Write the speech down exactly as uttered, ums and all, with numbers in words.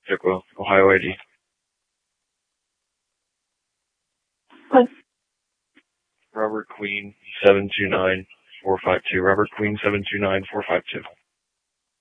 Piqua, Ohio I D. What? Robert Queen, seven two nine four five two. Robert Queen, seven two nine four five two.